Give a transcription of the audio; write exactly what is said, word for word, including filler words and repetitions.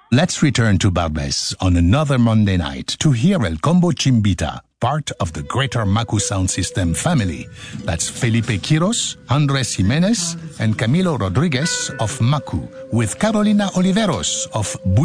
Let's return to Barbès on another Monday night to hear El Combo Chimbita, part of the Greater Maku Sound System family. That's Felipe Quiros, Andres Jimenez, and Camilo Rodriguez of Maku, with Carolina Oliveros of